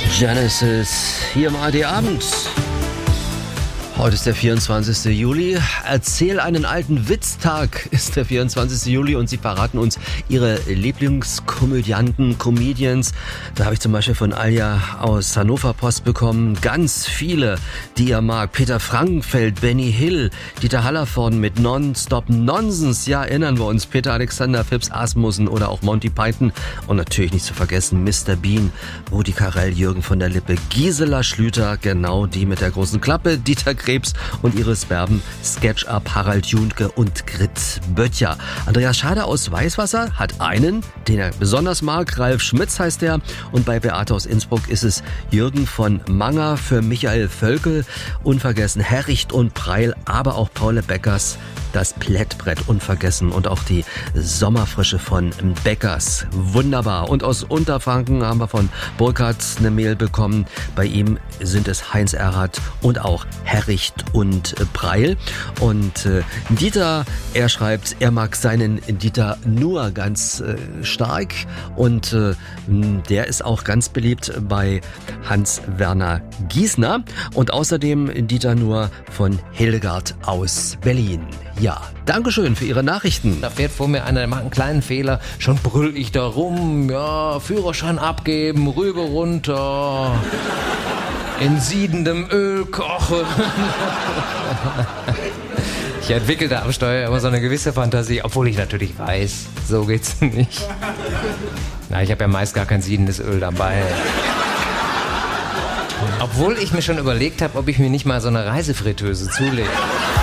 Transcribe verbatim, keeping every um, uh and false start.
Genesis hier im A R D-Abend. Heute ist der vierundzwanzigste Juli. Erzähl einen alten Witztag ist der vierundzwanzigste Juli und Sie verraten uns Ihre Lieblingskomödianten, Comedians. Da habe ich zum Beispiel von Alja aus Hannover Post bekommen. Ganz viele, die ihr mag. Peter Frankenfeld, Benny Hill, Dieter Hallervorden mit Nonstop Nonsens. Ja, erinnern wir uns. Peter Alexander, Phipps Asmussen oder auch Monty Python. Und natürlich nicht zu vergessen Mister Bean, Rudi Carrell, Jürgen von der Lippe, Gisela Schlüter, genau die mit der großen Klappe, Dieter Krebs und Iris Berben, Sketchup, Harald Junke und Grit Böttcher. Andreas Schade aus Weißwasser hat einen, den er besonders mag. Ralf Schmitz heißt er. Und bei Beate aus Innsbruck ist es Jürgen von Manger, für Michael Völkel. Unvergessen Herricht und Preil, aber auch Paul Beckers. Das Plättbrett unvergessen und auch die Sommerfrische von Beckers. Wunderbar. Und aus Unterfranken haben wir von Burkhardt eine Mail bekommen. Bei ihm sind es Heinz Erhardt und auch Herricht und Preil. Und äh, Dieter, er schreibt, er mag seinen Dieter nur ganz äh, stark. Und äh, der ist auch ganz beliebt bei Hans-Werner Giesner. Und außerdem Dieter nur von Hildegard aus Berlin. Ja, Dankeschön für Ihre Nachrichten. Da fährt vor mir einer, der macht einen kleinen Fehler. Schon brüll ich da rum. Ja, Führerschein abgeben, rüber runter. In siedendem Öl kochen. Ich entwickelte am Steuer immer so eine gewisse Fantasie, obwohl ich natürlich weiß, so geht's nicht. Na, ich habe ja meist gar kein siedendes Öl dabei. Obwohl ich mir schon überlegt habe, ob ich mir nicht mal so eine Reisefritteuse zulege.